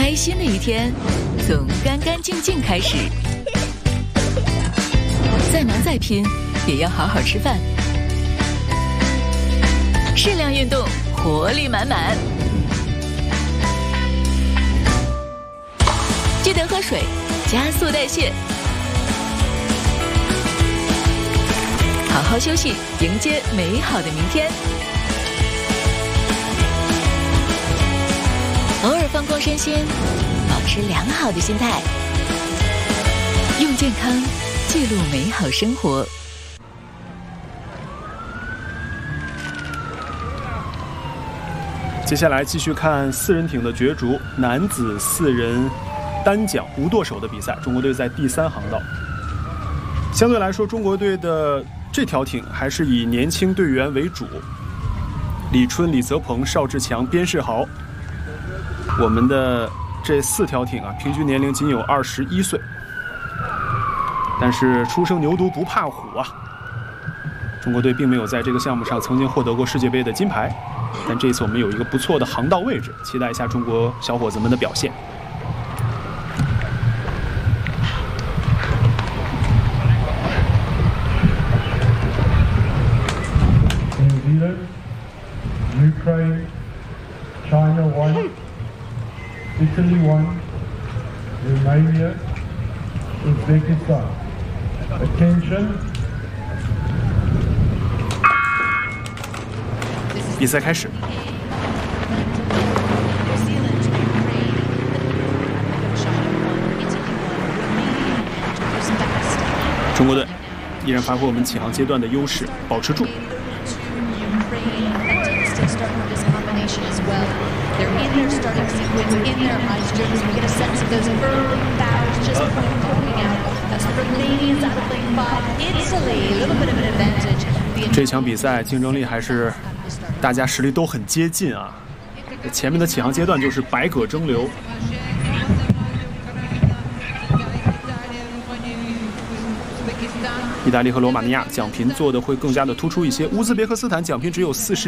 开心的一天从干干净净开始。再忙再拼，也要好好吃饭。适量运动，活力满满。记得喝水，加速代谢。好好休息，迎接美好的明天。偶尔放空身心，保持良好的心态，用健康记录美好生活。 接下来继续看4人艇的角逐，男子4人单桨无舵手的比赛。中国队在第3航道。相对来说，中国队的这条艇还是以年轻队员为主，李春、李泽鹏、邵志强、边世豪。我们的这4条艇啊，平均年龄仅有21岁，但是初生牛犊不怕虎啊。中国队并没有在这个项目上曾经获得过世界杯的金牌，但这次我们有一个不错的航道位置，期待一下中国小伙子们的表现。 New Zealand, Ukraine, China 1, Italy 1, Romania, Uzbekistan. Attention. 比赛开始。中国队依然发挥我们起航阶段的优势，保持住。这场比赛竞争力还是大家实力都很接近啊！前面的起航阶段就是百舸争流。意大利和罗马尼亚奖评做的会更加的突出一些，乌兹别克斯坦奖评只有40。